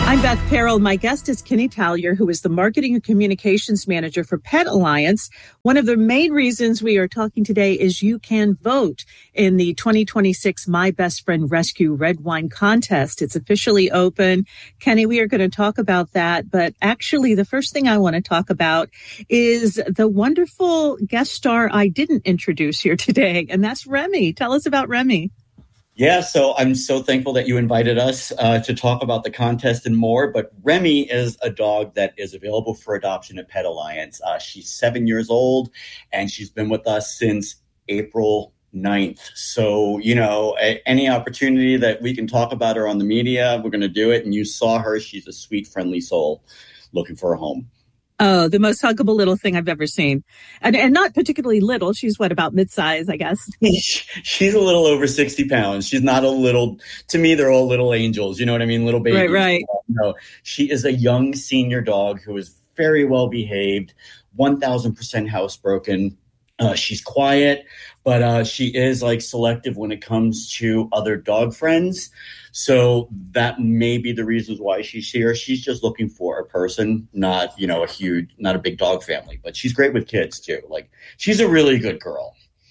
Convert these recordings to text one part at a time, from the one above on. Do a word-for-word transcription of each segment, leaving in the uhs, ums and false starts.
I'm Beth Carroll. My guest is Kenny Tallier, who is the Marketing and Communications Manager for Pet Alliance. One of the main reasons we are talking today is you can vote in the twenty twenty-six My Best Friend Rescue Red Wine Contest. It's officially open. Kenny, we are going to talk about that. But actually, the first thing I want to talk about is the wonderful guest star I didn't introduce here today, and that's Remy. Tell us about Remy. Yeah, so I'm so thankful that you invited us uh, to talk about the contest and more. But Remy is a dog that is available for adoption at Pet Alliance. Uh, she's seven years old, and she's been with us since April ninth. So, you know, a- any opportunity that we can talk about her on the media, we're going to do it. And you saw her. She's a sweet, friendly soul looking for a home. Oh, the most huggable little thing I've ever seen. And and not particularly little. She's, what, about mid-size, I guess? She's a little over sixty pounds. She's not a little, to me, they're all little angels. You know what I mean? Little babies. Right, right. No, she is a young senior dog who is very well behaved, one thousand percent housebroken. Uh, she's quiet, but uh, she is like selective when it comes to other dog friends. So that may be the reasons why she's here. She's just looking for a person, not, you know, a huge, not a big dog family, but she's great with kids too. Like, she's a really good girl.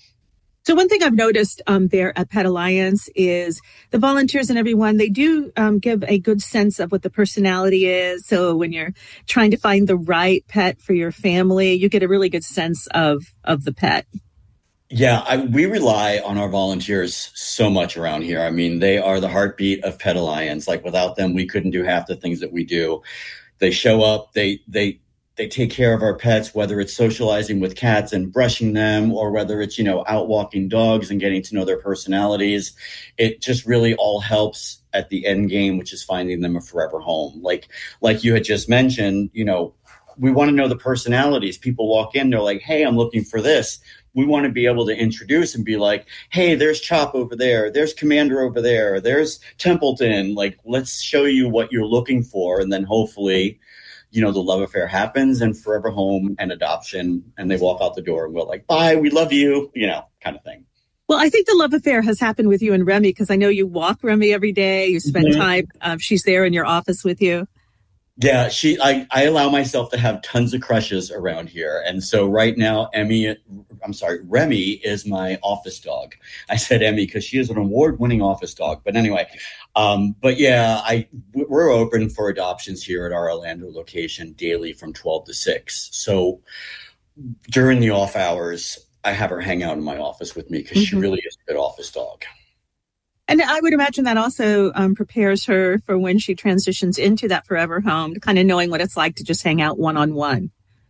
So one thing I've noticed um, there at Pet Alliance is the volunteers and everyone, they do um, give a good sense of what the personality is. So when you're trying to find the right pet for your family, you get a really good sense of, of the pet. Yeah, I, we rely on our volunteers so much around here. I mean, they are the heartbeat of Pet Alliance. Like, without them, we couldn't do half the things that we do. They show up, they, they, They take care of our pets, whether it's socializing with cats and brushing them, or whether it's, you know, out walking dogs and getting to know their personalities. It just really all helps at the end game, which is finding them a forever home. Like, like you had just mentioned, you know, we want to know the personalities. People walk in, they're like, hey, I'm looking for this. We want to be able to introduce and be like, hey, there's Chop over there. There's Commander over there. There's Templeton. Like, let's show you what you're looking for. And then hopefully, you know, the love affair happens and forever home and adoption, and they walk out the door and we're like, bye, we love you, you know, kind of thing. Well, I think the love affair has happened with you and Remy, because I know you walk Remy every day. You spend mm-hmm. time. Um, she's there in your office with you. Yeah, she. I, I allow myself to have tons of crushes around here. And so right now, Emmy, I'm sorry, Remy is my office dog. I said Emmy because she is an award-winning office dog. But anyway, um, but yeah, I we're open for adoptions here at our Orlando location daily from twelve to six. So during the off hours, I have her hang out in my office with me because mm-hmm. she really is a good office dog. And I would imagine that also um, prepares her for when she transitions into that forever home, to kind of knowing what it's like to just hang out one-on-one.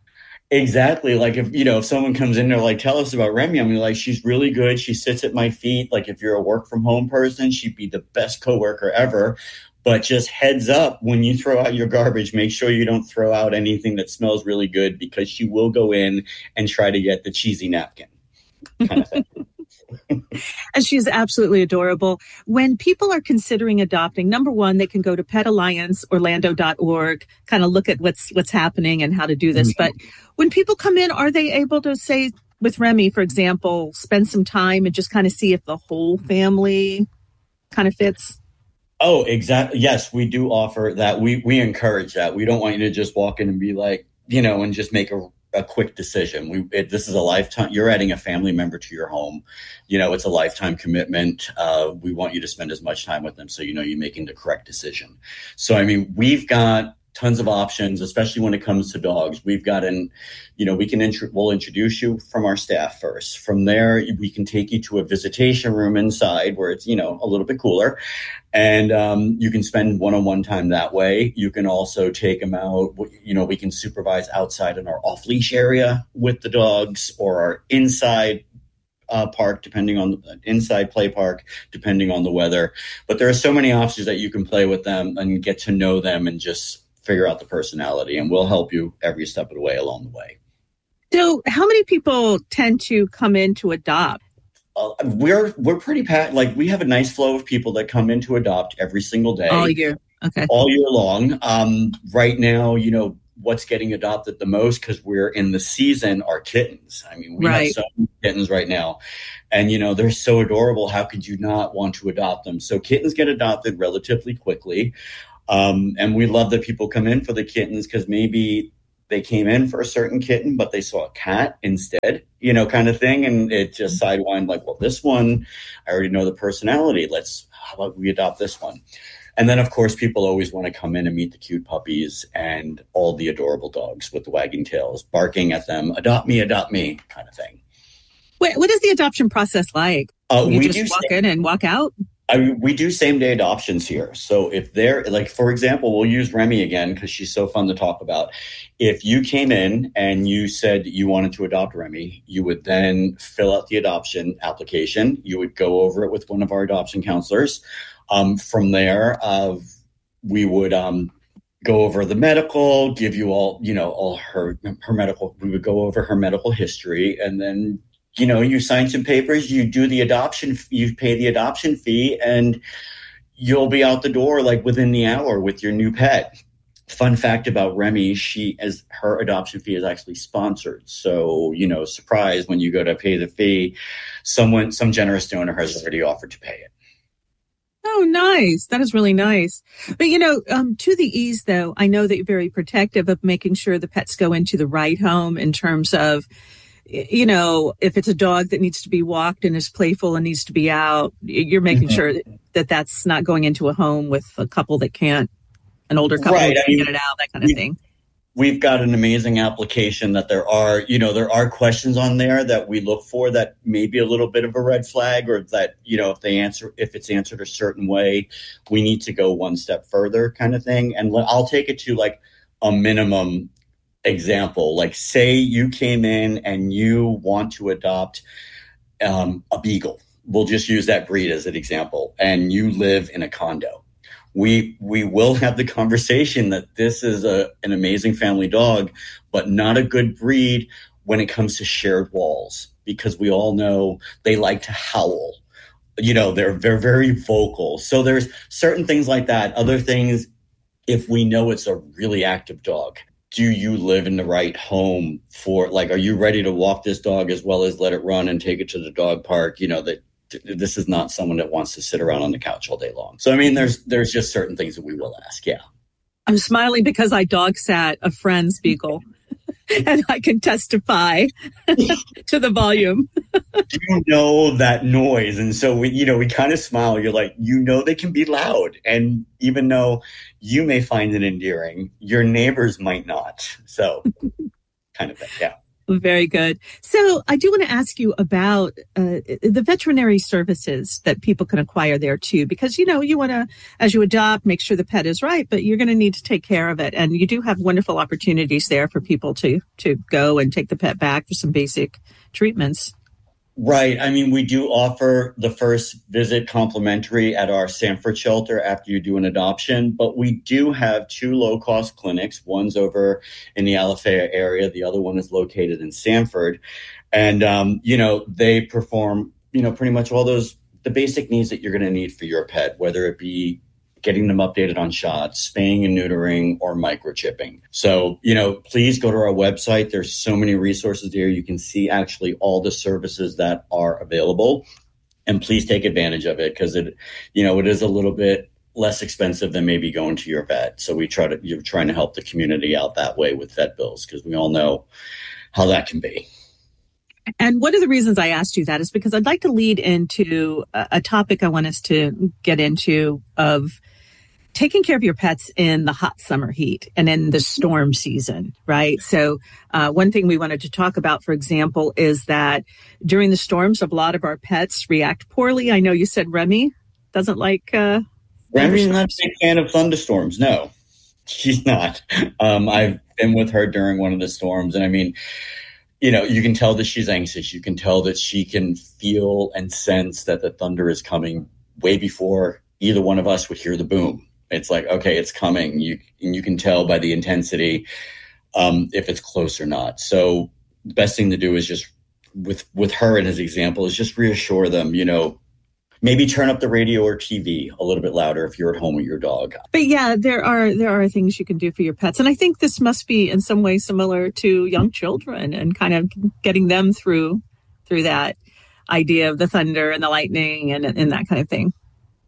Exactly. Like, if, you know, if someone comes in there, like, tell us about Remy, I'm like, she's really good. She sits at my feet. Like, if you're a work from home person, she'd be the best coworker ever. But just heads up, when you throw out your garbage, make sure you don't throw out anything that smells really good, because she will go in and try to get the cheesy napkin kind of thing. And she's absolutely adorable. When people are considering adopting, number one, they can go to pet alliance orlando dot org, kind of look at what's what's happening and how to do this. Mm-hmm. But when people come in, are they able to, say, with Remy, for example, spend some time and just kind of see if the whole family kind of fits? Oh, exactly. Yes, we do offer that. We we encourage that. We don't want you to just walk in and be like, you know, and just make a a quick decision. We, it, this is a lifetime. You're adding a family member to your home. You know, it's a lifetime commitment. Uh, we want you to spend as much time with them so you know you're making the correct decision. So, I mean, we've got tons of options, especially when it comes to dogs. We've got an, you know, we can, int- we'll introduce you from our staff first. From there, we can take you to a visitation room inside where it's, you know, a little bit cooler. And um, you can spend one-on-one time that way. You can also take them out. You know, we can supervise outside in our off-leash area with the dogs, or our inside uh, park, depending on the inside play park, depending on the weather. But there are so many options that you can play with them and get to know them and just figure out the personality, and we'll help you every step of the way along the way. So how many people tend to come in to adopt? Uh, we're we're pretty pat. Like, we have a nice flow of people that come in to adopt every single day. All year. Okay. All year long. Um, right now, you know, what's getting adopted the most, because we're in the season, are kittens. I mean, we right. have so many kittens right now. And, you know, they're so adorable. How could you not want to adopt them? So kittens get adopted relatively quickly. Um, and we love that people come in for the kittens because maybe they came in for a certain kitten, but they saw a cat instead, you know, kind of thing. And it just sidewind like, well, this one, I already know the personality. Let's, how about we adopt this one? And then, of course, people always want to come in and meet the cute puppies and all the adorable dogs with the wagging tails, barking at them, adopt me, adopt me kind of thing. What, what is the adoption process like? Uh, you we just walk same, in and walk out? I mean, we do same day adoptions here. So if they're like, for example, we'll use Remy again because she's so fun to talk about. If you came in and you said you wanted to adopt Remy, you would then fill out the adoption application. You would go over it with one of our adoption counselors. Um, from there, uh, we would um, go over the medical, give you all, you know, all her her medical. We would go over her medical history, and then, you know, you sign some papers, you do the adoption, you pay the adoption fee, and you'll be out the door like within the hour with your new pet. Fun fact about Remy, she as her adoption fee is actually sponsored. So, you know, surprise when you go to pay the fee, someone, some generous donor has already offered to pay it. Oh, nice. That is really nice. But, you know, um, to the ease, though, I know that you're very protective of making sure the pets go into the right home in terms of, you know, if it's a dog that needs to be walked and is playful and needs to be out, you're making mm-hmm. sure that that's not going into a home with a couple that can't, an older couple right. that I mean, can't get it out, that kind of we, thing. We've got an amazing application that there are, you know, there are questions on there that we look for that may be a little bit of a red flag, or that, you know, if they answer, if it's answered a certain way, we need to go one step further kind of thing. And I'll take it to like a minimum example. Like say you came in and you want to adopt um, a beagle. We'll just use that breed as an example. And you live in a condo. We we will have the conversation that this is a, an amazing family dog, but not a good breed when it comes to shared walls, because we all know they like to howl. You know, they're, they're very vocal. So there's certain things like that. Other things, if we know it's a really active dog, do you live in the right home for, like, are you ready to walk this dog as well as let it run and take it to the dog park? You know, that this is not someone that wants to sit around on the couch all day long. So, I mean, there's there's just certain things that we will ask. Yeah. I'm smiling because I dog sat a friend's beagle and I can testify to the volume. You know that noise. And so, we, you know, we kind of smile. You're like, you know, they can be loud. And even though you may find it endearing, your neighbors might not. So kind of thing. Yeah. Very good. So I do want to ask you about uh, the veterinary services that people can acquire there too, because, you know, you want to, as you adopt, make sure the pet is right, but you're going to need to take care of it. And you do have wonderful opportunities there for people to, to go and take the pet back for some basic treatments. Right. I mean, we do offer the first visit complimentary at our Sanford shelter after you do an adoption, but we do have two low-cost clinics. One's over in the Alafaya area. The other one is located in Sanford. And, um, you know, they perform, you know, pretty much all those, the basic needs that you're going to need for your pet, whether it be getting them updated on shots, spaying and neutering, or microchipping. So, you know, please go to our website. There's so many resources there. You can see actually all the services that are available, and please take advantage of it, because it, you know, it is a little bit less expensive than maybe going to your vet. So we try to, you're trying to help the community out that way with vet bills, because we all know how that can be. And one of the reasons I asked you that is because I'd like to lead into a, a topic I want us to get into of taking care of your pets in the hot summer heat and in the storm season, right? So uh, one thing we wanted to talk about, for example, is that during the storms, a lot of our pets react poorly. I know you said Remy doesn't like uh, Remy's not a big fan of thunderstorms. No, she's not. Um, I've been with her during one of the storms, and I mean, you know, you can tell that she's anxious. You can tell that she can feel and sense that the thunder is coming way before either one of us would hear the boom. It's like, okay, it's coming. You and you can tell by the intensity um, if it's close or not. So the best thing to do is just with with her and his example is just reassure them, you know, maybe turn up the radio or T V a little bit louder if you're at home with your dog. But yeah, there are there are things you can do for your pets. And I think this must be in some way similar to young children and kind of getting them through through that idea of the thunder and the lightning and, and that kind of thing.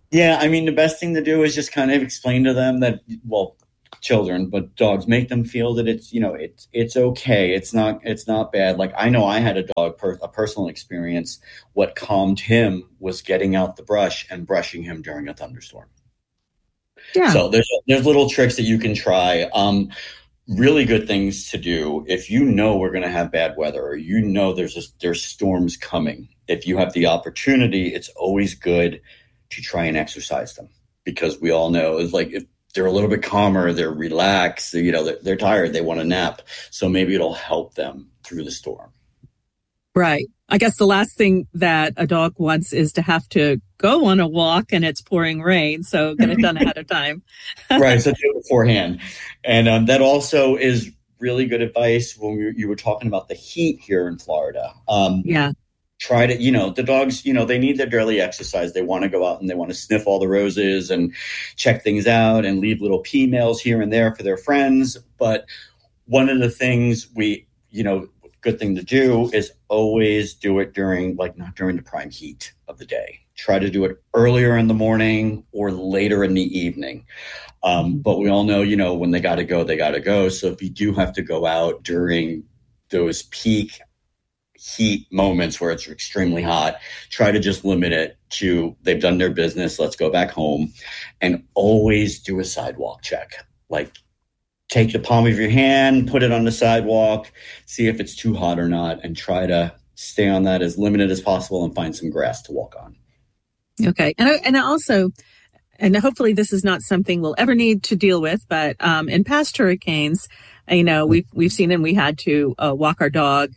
Yeah, I mean, the best thing to do is just kind of explain to them that, well, children, but dogs, make them feel that it's, you know, it's it's okay. It's not it's not bad. Like, I know I had a dog, per, a personal experience. What calmed him was getting out the brush and brushing him during a thunderstorm. Yeah. So there's there's little tricks that you can try. Um, really good things to do if you know we're going to have bad weather, or you know there's a, there's storms coming. If you have the opportunity, it's always good to try and exercise them, because we all know it's like if they're a little bit calmer, they're relaxed, you know, they're, they're tired, they want to nap. So maybe it'll help them through the storm. Right. I guess the last thing that a dog wants is to have to go on a walk and it's pouring rain. So get it done ahead of time. Right. So do it beforehand. And um, that also is really good advice when we, you were talking about the heat here in Florida. Um, yeah. Try to, you know, the dogs, you know, they need their daily exercise. They want to go out and they want to sniff all the roses and check things out and leave little pea mails here and there for their friends. But one of the things we, you know, good thing to do is always do it during, like, not during the prime heat of the day. Try to do it earlier in the morning or later in the evening. Um, but we all know, you know, when they got to go, they got to go. So if you do have to go out during those peak heat moments where it's extremely hot, try to just limit it to they've done their business, let's go back home. And always do a sidewalk check. Like, take the palm of your hand, put it on the sidewalk, see if it's too hot or not, and try to stay on that as limited as possible and find some grass to walk on. Okay. And I, and I also, and hopefully this is not something we'll ever need to deal with, but um, in past hurricanes, you know, we've, we've seen and we had to uh, walk our dog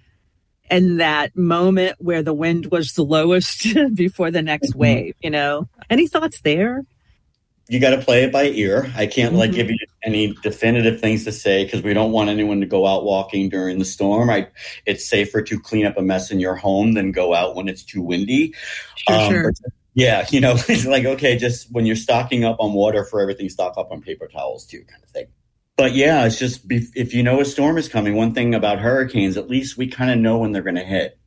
in that moment where the wind was the lowest before the next mm-hmm. wave, you know. Any thoughts there? You got to play it by ear. I can't mm-hmm. like give you any definitive things to say because we don't want anyone to go out walking during the storm. I, it's safer to clean up a mess in your home than go out when it's too windy. Sure, um, sure. But, yeah, you know, it's like, okay, just when you're stocking up on water for everything, stock up on paper towels too, kind of thing. But yeah, it's just, if you know a storm is coming, one thing about hurricanes, at least we kind of know when they're going to hit.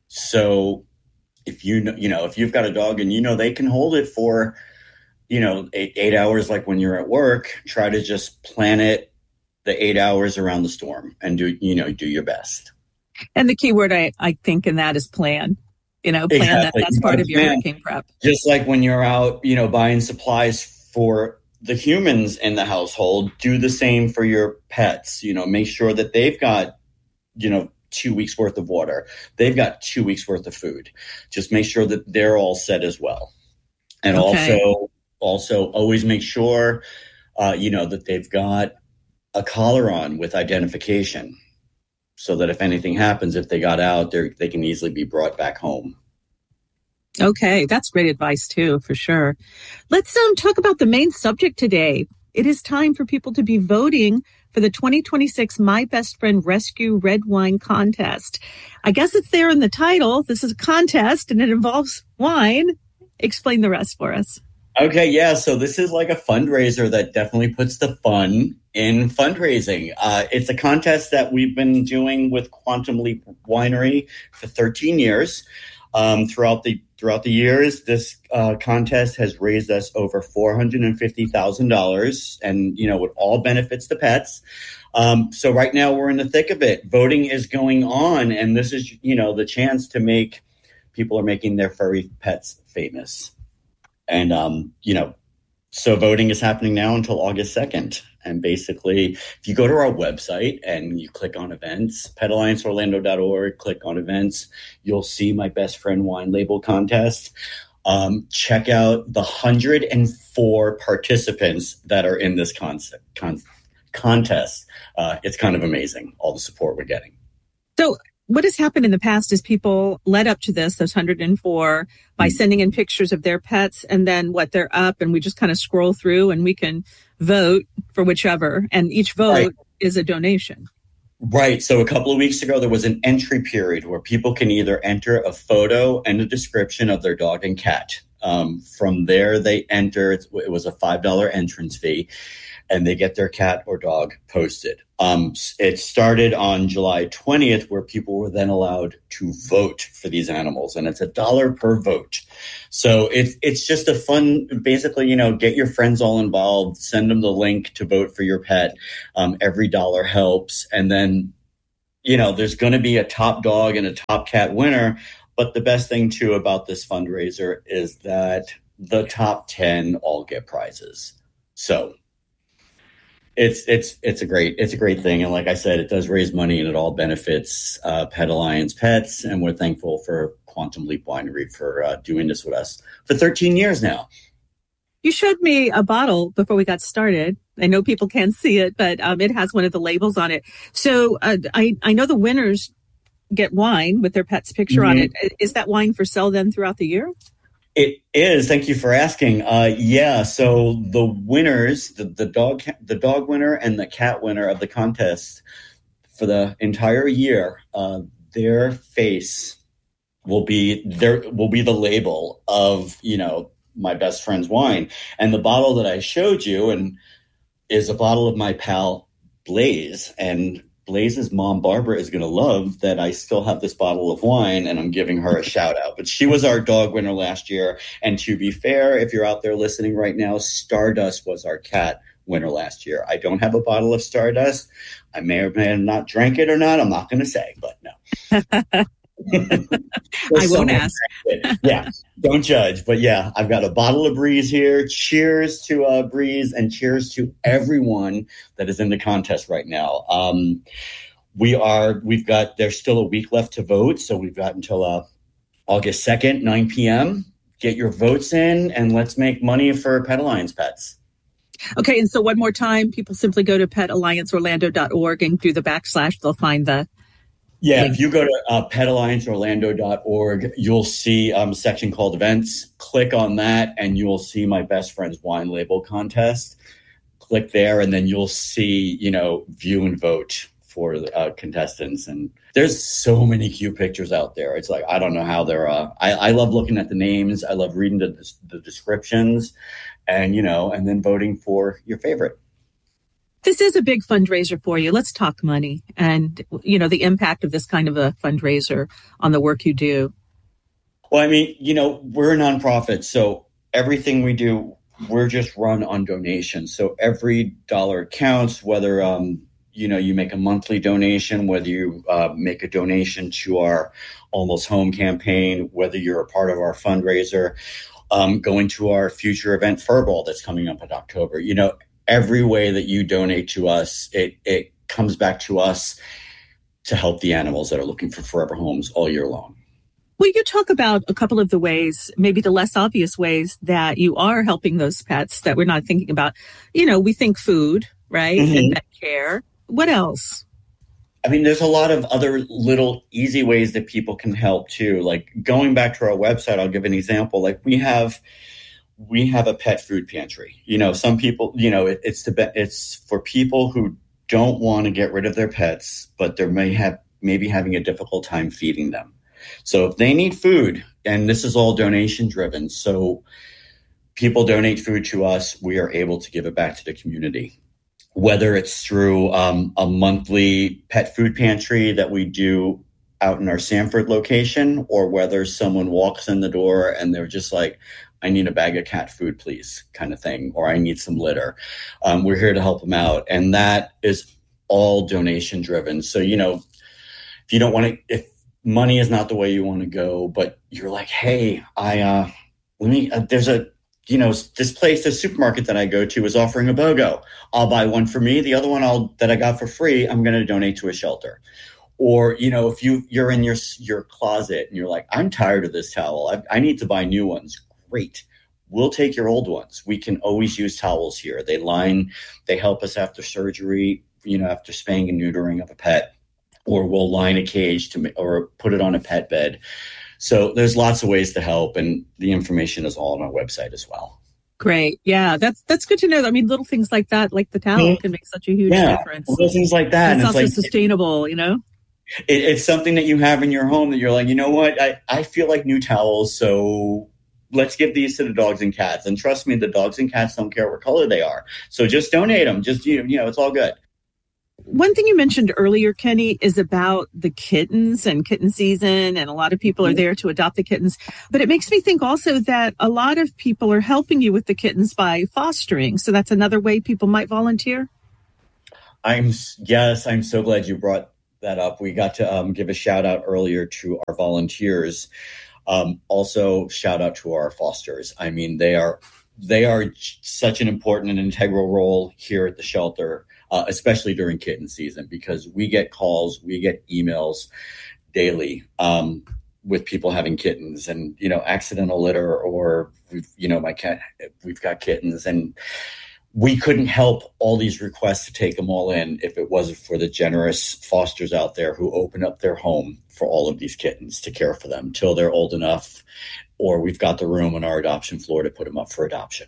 So if you know, you know, if you've got a dog and you know they can hold it for, you know, eight, eight hours, like when you're at work, try to just plan it the eight hours around the storm and do, you know, do your best. And the key word I, I think in that is plan. You know, plan exactly. that that's part of your hurricane prep. Just like when you're out, you know, buying supplies for the humans in the household, do the same for your pets. You know, make sure that they've got, you know, two weeks worth of water. They've got two weeks worth of food. Just make sure that they're all set as well. And okay. also, also always make sure, uh, you know, that they've got a collar on with identification so that if anything happens, if they got out, they they can easily be brought back home. Okay, that's great advice too, for sure. Let's um, talk about the main subject today. It is time for people to be voting for the twenty twenty-six My Best Friend Rescue Red Wine Contest. I guess it's there in the title. This is a contest and it involves wine. Explain the rest for us. Okay, yeah, so this is like a fundraiser that definitely puts the fun in fundraising. Uh, it's a contest that we've been doing with Quantum Leap Winery for thirteen years. Um, throughout the throughout the years, this uh, contest has raised us over four hundred fifty thousand dollars, and you know, with all benefits to pets. Um, so right now we're in the thick of it. Voting is going on, and this is, you know, the chance to make people are making their furry pets famous. And um, you know, so voting is happening now until August second. And basically, if you go to our website and you click on events, pet alliance orlando dot org, click on events, you'll see My Best Friend Wine Label Contest. Um, check out the one hundred four participants that are in this concept, con- contest. Uh, it's kind of amazing, all the support we're getting. So what has happened in the past is people led up to this, those one hundred four, by mm-hmm. sending in pictures of their pets, and then what they're up, and we just kind of scroll through and we can vote for whichever, and each vote right. is a donation. Right. So a couple of weeks ago, there was an entry period where people can either enter a photo and a description of their dog and cat. Um, from there, they enter. It was a five dollars entrance fee, and they get their cat or dog posted. Um, it started on July twentieth, where people were then allowed to vote for these animals, and it's a dollar per vote. So it's it's just a fun, basically, you know, get your friends all involved, send them the link to vote for your pet. Um, every dollar helps. And then, you know, there's going to be a top dog and a top cat winner. But the best thing, too, about this fundraiser is that the top ten all get prizes. So It's it's it's a great it's a great thing, and like I said, it does raise money, and it all benefits uh, Pet Alliance pets. And we're thankful for Quantum Leap Winery for uh, doing this with us for thirteen years now. You showed me a bottle before we got started. I know people can't see it, but um, it has one of the labels on it. So uh, I I know the winners get wine with their pet's picture mm-hmm. on it. Is that wine for sale then throughout the year? It is. Thank you for asking. Uh, yeah. So the winners, the, the dog, the dog winner and the cat winner of the contest for the entire year, uh, their face will be there. Will be the label of, you know, my best friend's wine. And the bottle that I showed you and is a bottle of my pal Blaze. And Blaze's mom, Barbara, is going to love that I still have this bottle of wine, and I'm giving her a shout out. But she was our dog winner last year. And to be fair, if you're out there listening right now, Stardust was our cat winner last year. I don't have a bottle of Stardust. I may or may have not drank it or not. I'm not going to say, but no. I won't ask. Yeah, don't judge. But yeah, I've got a bottle of Breeze here. Cheers to uh, Breeze, and cheers to everyone that is in the contest right now. Um, we are, we've got, there's still a week left to vote. So we've got until uh, August second, nine p.m. Get your votes in, and let's make money for Pet Alliance pets. Okay, and so one more time, people simply go to pet alliance orlando dot org and do the backslash. They'll find the Yeah, if you go to uh, pet alliance orlando dot org, you'll see um, a section called events. Click on that, and you'll see my best friend's wine label contest. Click there, and then you'll see, you know, view and vote for uh, contestants. And there's so many cute pictures out there. It's like, I don't know how they're, uh, I, I love looking at the names. I love reading the, the descriptions and, you know, and then voting for your favorite. This is a big fundraiser for you. Let's talk money and, you know, the impact of this kind of a fundraiser on the work you do. Well, I mean, you know, we're a nonprofit, so everything we do, we're just run on donations. So every dollar counts, whether, um, you know, you make a monthly donation, whether you uh, make a donation to our Almost Home campaign, whether you're a part of our fundraiser, um, going to our future event, Furball, that's coming up in October. You know, every way that you donate to us, it it comes back to us to help the animals that are looking for forever homes all year long. Well, you talk about a couple of the ways, maybe the less obvious ways that you are helping those pets that we're not thinking about. You know, we think food, right? Mm-hmm. And pet care. What else? I mean, there's a lot of other little easy ways that people can help too. Like going back to our website, I'll give an example. Like we have we have a pet food pantry. You know, some people, you know, it, it's the it's for people who don't want to get rid of their pets, but they may have maybe having a difficult time feeding them. So if they need food, and this is all donation driven, so people donate food to us, we are able to give it back to the community. Whether it's through um, a monthly pet food pantry that we do out in our Sanford location, or whether someone walks in the door and they're just like, I need a bag of cat food, please, kind of thing, or I need some litter. Um, we're here to help them out. And that is all donation driven. So, you know, if you don't want to, if money is not the way you want to go, but you're like, hey, I, uh, let me, uh, there's a, you know, this place, this supermarket that I go to is offering a BOGO. I'll buy one for me. The other one I'll, that I got for free, I'm going to donate to a shelter. Or, you know, if you, you're in your, your closet and you're like, I'm tired of this towel. I, I need to buy new ones. Great. We'll take your old ones. We can always use towels here. They line, they help us after surgery, you know, after spaying and neutering of a pet, or we'll line a cage to, or put it on a pet bed. So there's lots of ways to help, and the information is all on our website as well. Great. Yeah, that's that's good to know. I mean, little things like that, like the towel, mm-hmm. can make such a huge yeah, difference. Little things like that. And it's, and also it's like, sustainable, you know? It, it's something that you have in your home that you're like, you know what? I, I feel like new towels, so let's give these to the dogs and cats. And trust me, the dogs and cats don't care what color they are. So just donate them. Just, you know, it's all good. One thing you mentioned earlier, Kenny, is about the kittens and kitten season, and a lot of people are there to adopt the kittens. But it makes me think also that a lot of people are helping you with the kittens by fostering. So that's another way people might volunteer. I'm yes, I'm so glad you brought that up. We got to um, give a shout out earlier to our volunteers. Um, also, shout out to our fosters. I mean, they are they are such an important and integral role here at the shelter. Uh, especially during kitten season, because we get calls, we get emails daily um, with people having kittens and, you know, accidental litter, or, we've, you know, my cat, we've got kittens, and we couldn't help all these requests to take them all in if it wasn't for the generous fosters out there who open up their home for all of these kittens to care for them till they're old enough, or we've got the room on our adoption floor to put them up for adoption.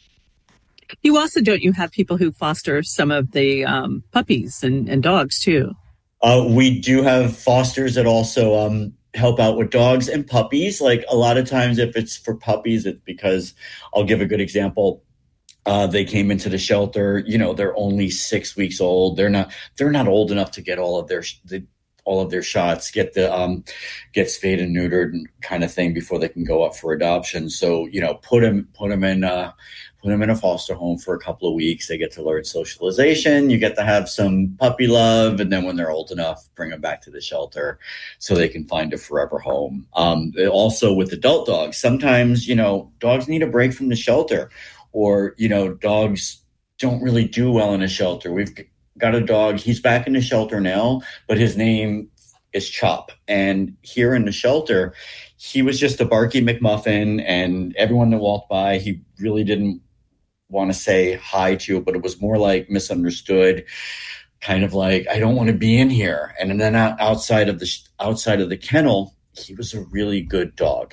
You also, don't you have people who foster some of the um, puppies and, and dogs too? Uh, we do have fosters that also um, help out with dogs and puppies. Like a lot of times if it's for puppies, it's because, I'll give a good example. Uh, they came into the shelter, you know, they're only six weeks old. They're not, they're not old enough to get all of their, the, all of their shots, get the, um, get spayed and neutered and kind of thing before they can go up for adoption. So, you know, put them, put them in, uh, put them in a foster home for a couple of weeks. They get to learn socialization. You get to have some puppy love. And then when they're old enough, bring them back to the shelter so they can find a forever home. Um, also with adult dogs, sometimes, you know, dogs need a break from the shelter, or, you know, dogs don't really do well in a shelter. We've got a dog. He's back in the shelter now, but his name is Chop. And here in the shelter, he was just a barky McMuffin, and everyone that walked by, he really didn't want to say hi to, but it was more like misunderstood, kind of like, I don't want to be in here. And then outside of the outside of the kennel, he was a really good dog.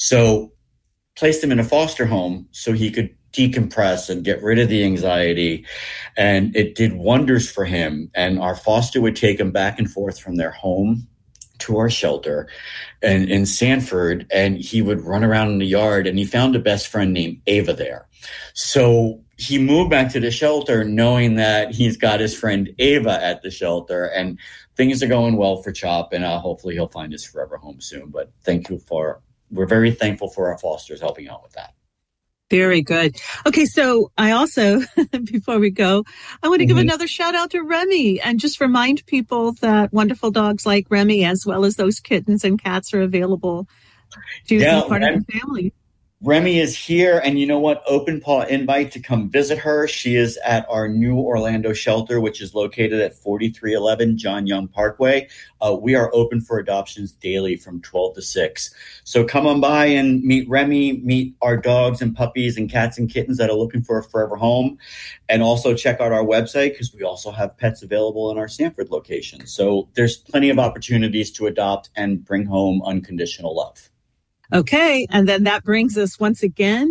So placed him in a foster home so he could decompress and get rid of the anxiety. And it did wonders for him. And our foster would take him back and forth from their home to our shelter and in Sanford, and he would run around in the yard, and he found a best friend named Ava there. So he moved back to the shelter knowing that he's got his friend Ava at the shelter, and things are going well for Chop, and uh, hopefully he'll find his forever home soon. But thank you for, we're very thankful for our fosters helping out with that. Very good. Okay, so I also, before we go, I want to give Mhm. another shout out to Remy and just remind people that wonderful dogs like Remy, as well as those kittens and cats, are available to Yeah, be part Rem- of the family. Remy is here, and you know what? Open paw invite to come visit her. She is at our new Orlando shelter, which is located at forty-three eleven John Young Parkway. Uh, we are open for adoptions daily from twelve to six. So come on by and meet Remy, meet our dogs and puppies and cats and kittens that are looking for a forever home. And also check out our website, because we also have pets available in our Sanford location. So there's plenty of opportunities to adopt and bring home unconditional love. Okay, and then that brings us once again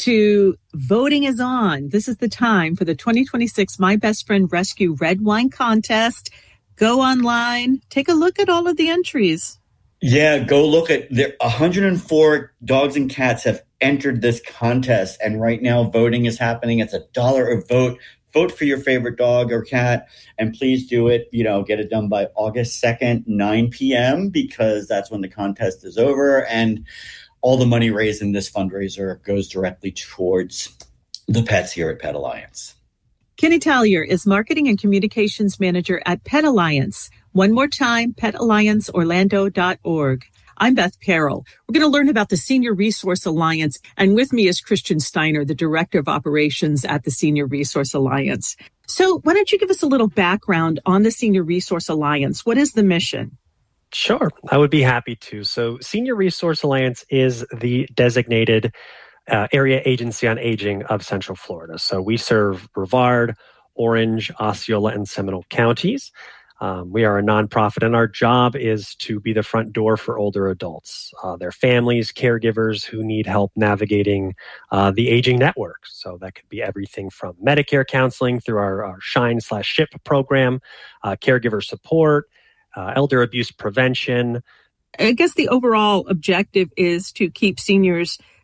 to voting is on. This is the time for the twenty twenty-six My Best Friend Rescue Red Wine Contest. Go online, take a look at all of the entries. Yeah, go look at there. one hundred four dogs and cats have entered this contest, and right now voting is happening. It's a dollar a vote. Vote for your favorite dog or cat, and please do it. You know, get it done by August second, nine p.m., because that's when the contest is over, and all the money raised in this fundraiser goes directly towards the pets here at Pet Alliance. Kenny Tallier is Marketing and Communications Manager at Pet Alliance. One more time, pet alliance orlando dot org. I'm Beth Carroll. We're going to learn about the Senior Resource Alliance, and with me is Christian Steiner, the Director of Operations at the Senior Resource Alliance. So why don't you give us a little background on the Senior Resource Alliance? What is the mission? Sure, I would be happy to. So Senior Resource Alliance is the designated uh, area agency on aging of Central Florida. So we serve Brevard, Orange, Osceola, and Seminole counties. Um, we are a nonprofit, and our job is to be the front door for older adults, uh, their families, caregivers who need help navigating uh, the aging network. So that could be everything from Medicare counseling through our, our Shine slash SHIP program, uh, caregiver support, uh, elder abuse prevention. I guess the overall objective is to keep seniors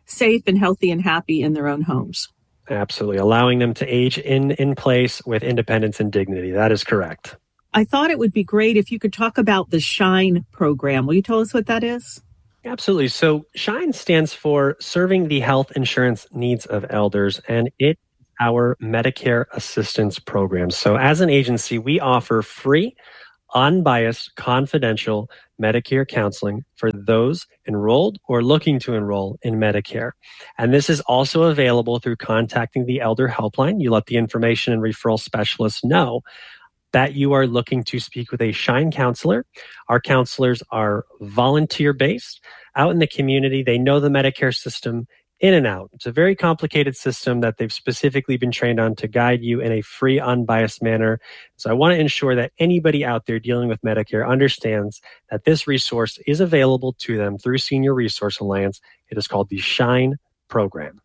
safe and healthy and happy in their own homes. Absolutely. Allowing them to age in, in place with independence and dignity. That is correct. I thought it would be great if you could talk about the SHINE program. Will you tell us what that is? Absolutely. So SHINE stands for Serving the Health Insurance Needs of Elders, and it is our Medicare Assistance Program. So as an agency, we offer free, unbiased, confidential Medicare counseling for those enrolled or looking to enroll in Medicare. And this is also available through contacting the Elder Helpline. You let the information and referral specialist know that you are looking to speak with a SHINE counselor. Our counselors are volunteer-based, out in the community. They know the Medicare system in and out. It's a very complicated system that they've specifically been trained on to guide you in a free, unbiased manner. So I want to ensure that anybody out there dealing with Medicare understands that this resource is available to them through Senior Resource Alliance. It is called the SHINE program.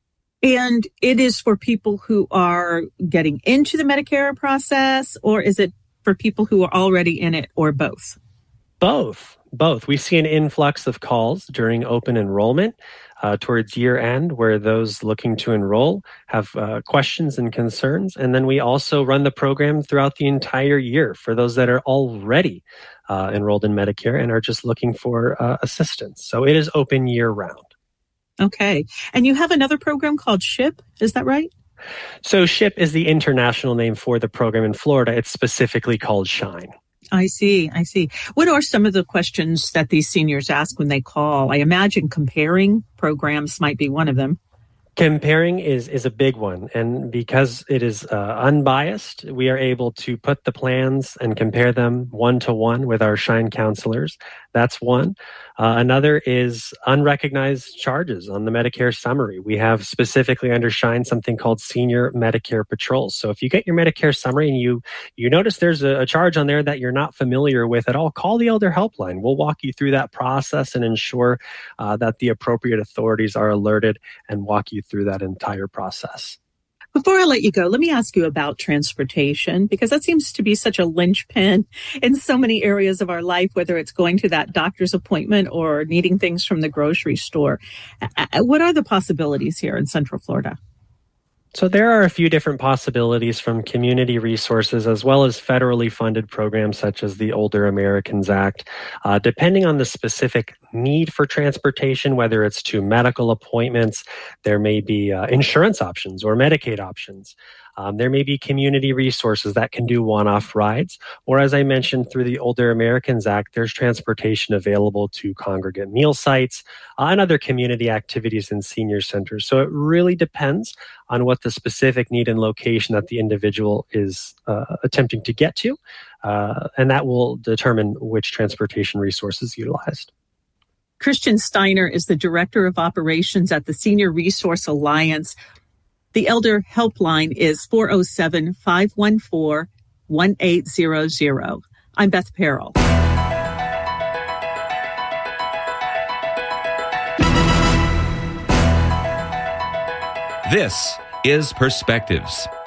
And it is for people who are getting into the Medicare process, or is it for people who are already in it, or both? Both. Both. We see an influx of calls during open enrollment uh, towards year end where those looking to enroll have uh, questions and concerns. And then we also run the program throughout the entire year for those that are already uh, enrolled in Medicare and are just looking for uh, assistance. So it is open year round. Okay. And you have another program called SHIP, is that right? So SHIP is the international name for the program in Florida. It's specifically called SHINE. I see. I see. What are some of the questions that these seniors ask when they call? I imagine comparing programs might be one of them. Comparing is, is a big one. And because it is uh, unbiased, we are able to put the plans and compare them one to one with our SHINE counselors. That's one. Uh, another is unrecognized charges on the Medicare summary. We have specifically under SHINE something called Senior Medicare Patrols. So if you get your Medicare summary and you you notice there's a, a charge on there that you're not familiar with at all, call the Elder Helpline. We'll walk you through that process and ensure uh, that the appropriate authorities are alerted and walk you through that entire process. Before I let you go, let me ask you about transportation, because that seems to be such a linchpin in so many areas of our life, whether it's going to that doctor's appointment or needing things from the grocery store. What are the possibilities here in Central Florida? So there are a few different possibilities from community resources as well as federally funded programs such as the Older Americans Act. Uh, depending on the specific need for transportation, whether it's to medical appointments, there may be uh, insurance options or Medicaid options. Um, there may be community resources that can do one-off rides, or as I mentioned, through the Older Americans Act, there's transportation available to congregate meal sites uh, and other community activities in senior centers. So it really depends on what the specific need and location that the individual is uh, attempting to get to, uh, and that will determine which transportation resource is utilized. Christian Steiner is the Director of Operations at the Senior Resource Alliance. The Elder Helpline is four oh seven, five one four, one eight zero zero. I'm Beth Perrell. This is Perspectives.